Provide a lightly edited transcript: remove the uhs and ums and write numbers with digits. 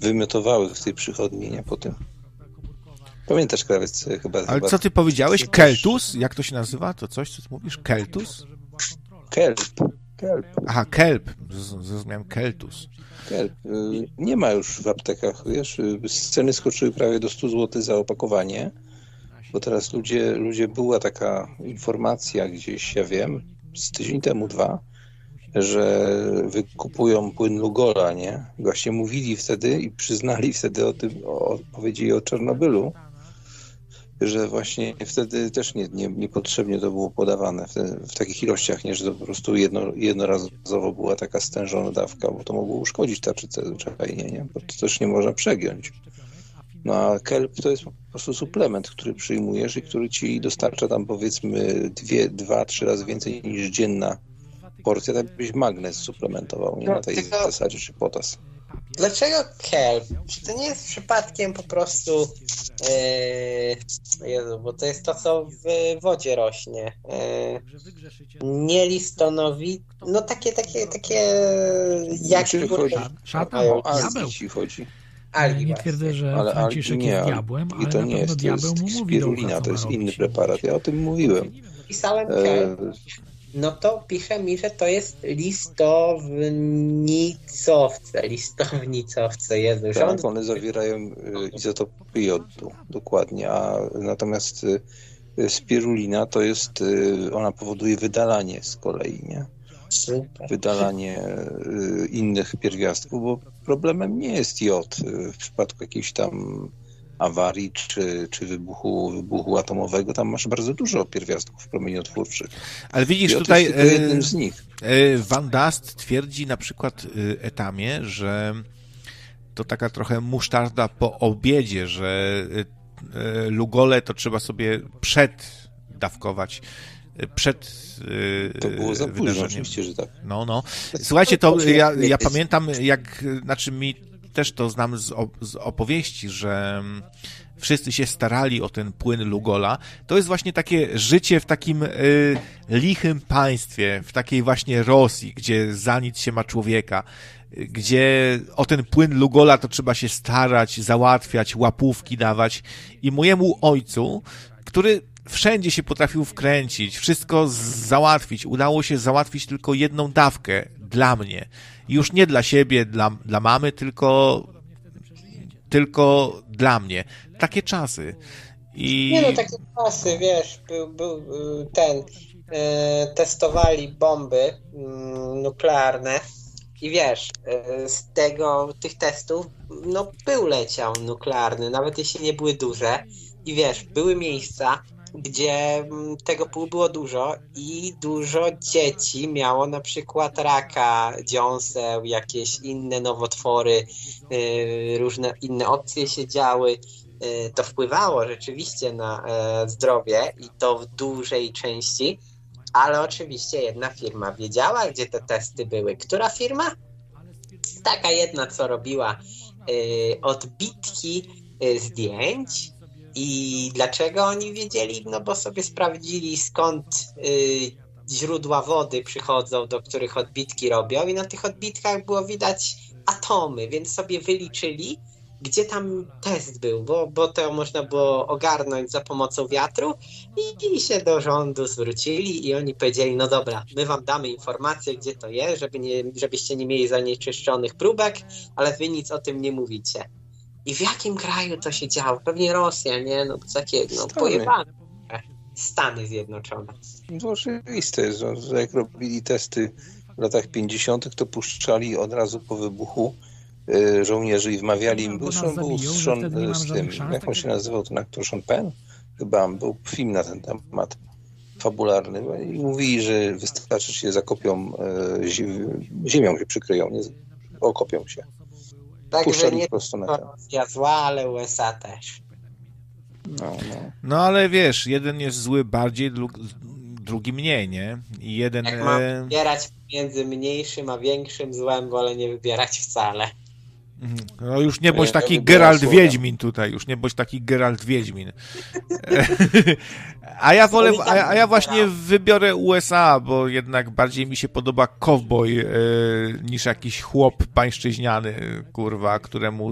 wymiotowały w tej przychodni, nie? Po tym. Pamiętasz, Krawiec, chyba... Ale co ty powiedziałeś? Keltus? Jak to się nazywa? To coś, co ty mówisz? Keltus? Kelp. Aha, kelp. Zrozumiałem keltus. Kelp. Nie ma już w aptekach, wiesz, ceny skoczyły prawie do 100 zł za opakowanie, bo teraz ludzie była taka informacja gdzieś, ja wiem, z tydzień temu, 2, że wykupują płyn Lugola, nie? Właśnie mówili wtedy i przyznali wtedy o tym, powiedzieli o Czarnobylu, że właśnie wtedy też niepotrzebnie to było podawane w takich ilościach, nie, że to po prostu jednorazowo była taka stężona dawka, bo to mogło uszkodzić tarczycę zwyczajnie, nie? Bo to też nie można przegiąć. No a kelp to jest po prostu suplement, który przyjmujesz i który ci dostarcza tam powiedzmy 2-3 razy więcej niż dzienna porcja, tak byś magnez suplementował, nie? Na tej zasadzie, czy potas. Dlaczego kelp? Czy to nie jest przypadkiem po prostu Jezu, bo to jest to, co w wodzie rośnie. Nie listonowi, no takie jak o algi ci chodzi. Algi nie twierdzę, że Franciszek jest diabłem, ale to na nie pewno jest, to jest spirulina, to jest inny preparat. Ja o tym mówiłem. Pisałem kelp. No to pisze mi, że to jest listownicowce, Jezu. Tak, one zawierają izotopy jodu, dokładnie, natomiast spirulina to jest, ona powoduje wydalanie z kolei, nie? Super. Wydalanie innych pierwiastków, bo problemem nie jest jod w przypadku jakiejś tam awarii czy wybuchu atomowego. Tam masz bardzo dużo pierwiastków promieniotwórczych. Ale widzisz, jod tutaj jest tylko jednym z nich. Van Dast twierdzi na przykład Etamie, że to taka trochę musztarda po obiedzie, że Lugole to trzeba sobie przeddawkować przed to było za późno, oczywiście, że tak. No. Słuchajcie, to ja pamiętam, mi też to znam z opowieści, że wszyscy się starali o ten płyn Lugola. To jest właśnie takie życie w takim lichym państwie, w takiej właśnie Rosji, gdzie za nic się ma człowieka, gdzie o ten płyn Lugola to trzeba się starać, załatwiać, łapówki dawać. I mojemu ojcu, który wszędzie się potrafił wkręcić, wszystko załatwić, udało się załatwić tylko jedną dawkę dla mnie. Już nie dla siebie, dla mamy, tylko dla mnie. Takie czasy. Nie no, takie czasy, wiesz, był testowali bomby nuklearne i wiesz, z tych testów, no pył leciał nuklearny, nawet jeśli nie były duże i wiesz, były miejsca, gdzie tego pyłu było dużo i dużo dzieci miało na przykład raka, dziąseł, jakieś inne nowotwory, różne inne opcje się działy. To wpływało rzeczywiście na zdrowie i to w dużej części, ale oczywiście jedna firma wiedziała, gdzie te testy były. Która firma? Taka jedna, co robiła odbitki zdjęć. I dlaczego oni wiedzieli? No bo sobie sprawdzili, skąd źródła wody przychodzą, do których odbitki robią i na tych odbitkach było widać atomy, więc sobie wyliczyli, gdzie tam test był, bo to można było ogarnąć za pomocą wiatru i się do rządu zwrócili i oni powiedzieli, no dobra, my wam damy informację, gdzie to jest, żebyście nie mieli zanieczyszczonych próbek, ale wy nic o tym nie mówicie. I w jakim kraju to się działo? Pewnie Rosja, nie? No takie, pojebane. Stany Zjednoczone. To oczywiste jest, że jak robili testy w latach 50., to puszczali od razu po wybuchu żołnierzy i wmawiali im, był z tym, jak on się nazywał, ten aktor Sean Penn? Chyba był film na ten temat fabularny i mówili, że wystarczy się zakopią, ziemią się przykryją, nie, okopią się. Także nie Rosja zła, ale USA też. No ale wiesz, jeden jest zły bardziej, drugi mniej, nie? I jeden... Jak mam wybierać między mniejszym a większym złem, wolę nie wybierać wcale. No już nie bądź taki Geralt Wiedźmin tutaj, już nie bądź taki Geralt Wiedźmin. A ja właśnie wybiorę USA, bo jednak bardziej mi się podoba cowboy niż jakiś chłop pańszczyźniany, kurwa, któremu